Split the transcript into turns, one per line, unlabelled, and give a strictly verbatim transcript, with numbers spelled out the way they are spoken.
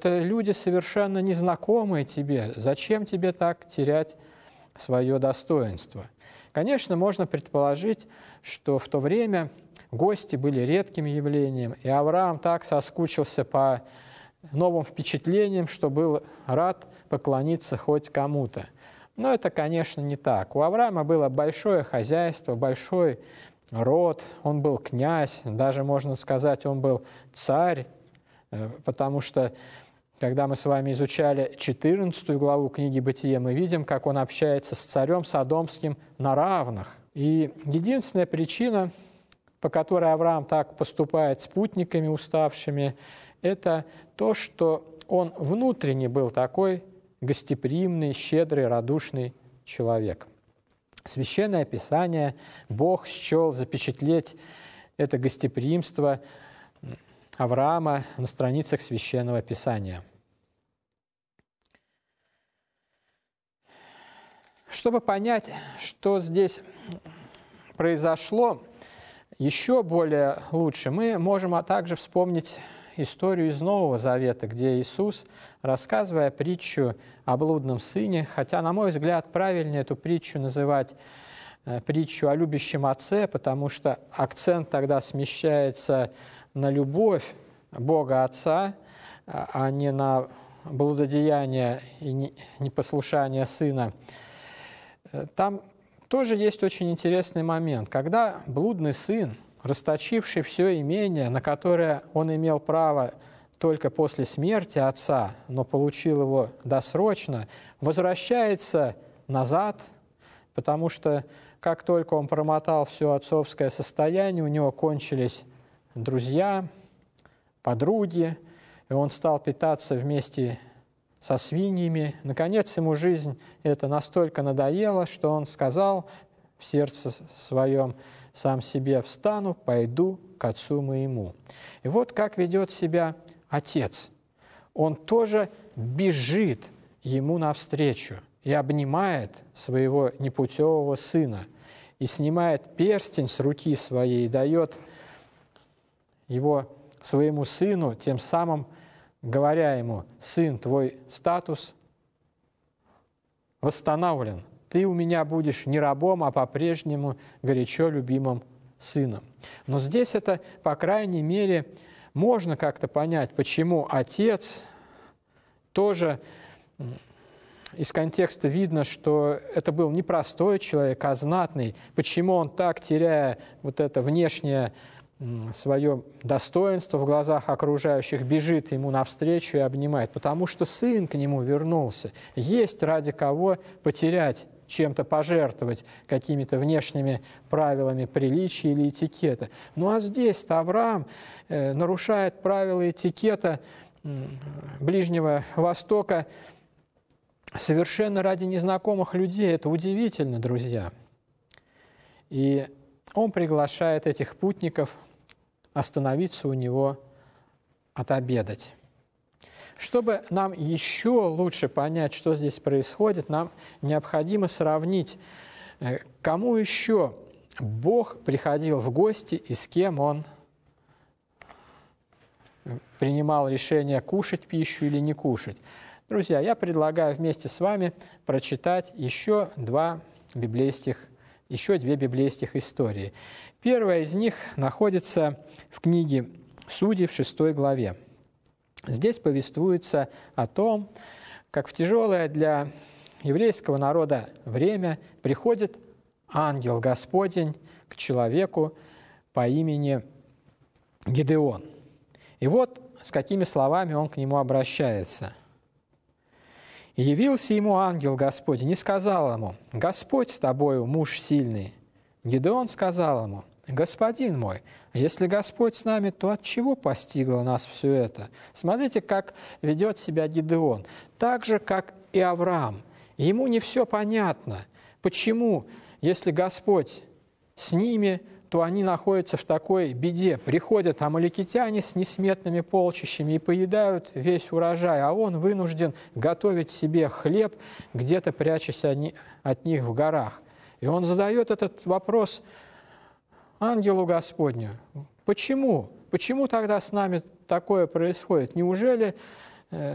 это люди совершенно незнакомые тебе. Зачем тебе так терять свое достоинство? Конечно, можно предположить, что в то время гости были редким явлением, и Авраам так соскучился по новым впечатлениям, что был рад поклониться хоть кому-то. Но это, конечно, не так. У Авраама было большое хозяйство, большой род, он был князь, даже, можно сказать, он был царь, потому что, когда мы с вами изучали четырнадцатую главу книги «Бытие», мы видим, как он общается с царем Содомским на равных. И единственная причина, по которой Авраам так поступает с путниками уставшими, это то, что он внутренне был такой гостеприимный, щедрый, радушный человек. Священное Писание Бог счел запечатлеть это гостеприимство Авраама на страницах Священного Писания. Чтобы понять, что здесь произошло еще более лучше, мы можем также вспомнить историю из Нового Завета, где Иисус, рассказывая притчу о блудном сыне, хотя, на мой взгляд, правильнее эту притчу называть притчу о любящем отце, потому что акцент тогда смещается на любовь Бога Отца, а не на блудодеяние и непослушание сына. Там тоже есть очень интересный момент. Когда блудный сын, расточивший все имение, на которое он имел право только после смерти отца, но получил его досрочно, возвращается назад, потому что как только он промотал все отцовское состояние, у него кончились друзья, подруги, и он стал питаться вместе со свиньями. Наконец, ему жизнь это настолько надоела, что он сказал в сердце своем сам себе: «Встану, пойду к отцу моему». И вот как ведет себя отец. Он тоже бежит ему навстречу и обнимает своего непутевого сына, и снимает перстень с руки своей и дает его своему сыну, тем самым говоря ему: «Сын, твой статус восстановлен. Ты у меня будешь не рабом, а по-прежнему горячо любимым сыном». Но здесь это, по крайней мере, можно как-то понять, почему отец тоже... Из контекста видно, что это был не простой человек, а знатный. Почему он так, теряя вот это внешнее свое достоинство в глазах окружающих, бежит ему навстречу и обнимает? Потому что сын к нему вернулся. Есть ради кого потерять, чем-то пожертвовать, какими-то внешними правилами приличия или этикета. Ну а здесь-то Авраам э, нарушает правила этикета э, Ближнего Востока совершенно ради незнакомых людей. Это удивительно, друзья. И он приглашает этих путников остановиться у него отобедать. Чтобы нам еще лучше понять, что здесь происходит, нам необходимо сравнить, кому еще Бог приходил в гости и с кем Он принимал решение кушать пищу или не кушать. Друзья, я предлагаю вместе с вами прочитать еще два библейских, еще две библейских истории. Первая из них находится в книге «Судей» в шестой главе. Здесь повествуется о том, как в тяжелое для еврейского народа время приходит ангел Господень к человеку по имени Гидеон. И вот с какими словами он к нему обращается. «И явился ему ангел Господень и сказал ему: Господь с тобою, муж сильный. Гидеон сказал ему: Господин мой, если Господь с нами, то от чего постигло нас все это?» Смотрите, как ведет себя Гидеон. Так же, как и Авраам. Ему не все понятно. Почему, если Господь с ними, то они находятся в такой беде? Приходят амаликитяне с несметными полчищами и поедают весь урожай, а он вынужден готовить себе хлеб, где-то прячась от них в горах. И он задает этот вопрос ангелу Господню: почему? Почему тогда с нами такое происходит? Неужели